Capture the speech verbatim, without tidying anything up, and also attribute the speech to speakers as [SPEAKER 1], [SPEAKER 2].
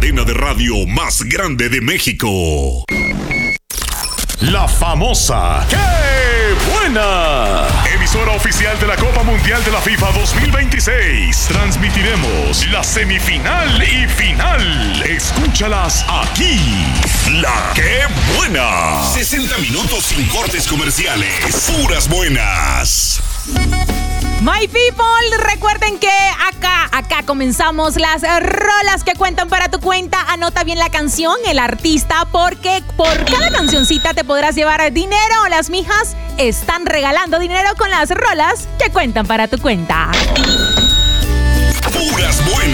[SPEAKER 1] cadena de radio más grande de México. La famosa ¡Qué buena! Emisora oficial de la Copa Mundial de la FIFA dos mil veintiséis. Transmitiremos la semifinal y final. Escúchalas aquí. La ¡Qué buena! sesenta minutos sin cortes comerciales. Puras buenas.
[SPEAKER 2] My people, recuerden que acá, acá comenzamos las rolas que cuentan para tu cuenta. Anota bien la canción, el artista, porque por cada cancioncita te podrás llevar dinero. Las mijas están regalando dinero con las rolas que cuentan para tu cuenta.
[SPEAKER 1] Puras buenas.